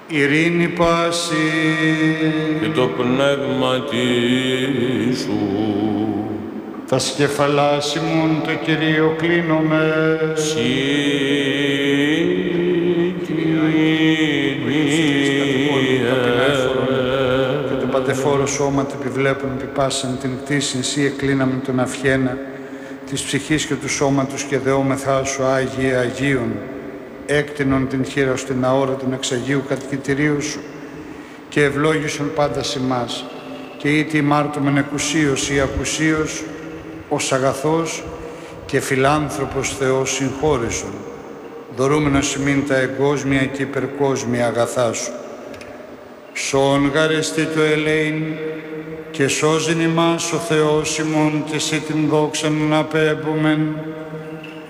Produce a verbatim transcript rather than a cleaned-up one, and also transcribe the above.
ειρήνη πάση και το πνεύμα σου. Τα σκεφαλάς ημών το Κυρίο κλείνομαι. Συ, και το πατεφόρο σώμα επιβλέπουν επιπάσαν την κτήσιν σύ εκλίναμε τον αυχένα της ψυχής και του σώματος και δεόμεθά σου Άγιε Αγίων, έκτινον την χείρα στην αόρατον εξ Αγίου κατοικητηρίου σου και ευλόγησον πάντα ημάς και είτε ημάρτωμεν εκουσίως ή ακουσίως ως αγαθός και φιλάνθρωπος Θεός συγχώρησον, δωρούμενος ημίν τα εγκόσμια και υπερκόσμια αγαθά σου. Σον γαρεστή το ελέην και σώζειν ημάς ο Θεός ημών και σε την δόξαν να απέμπομεν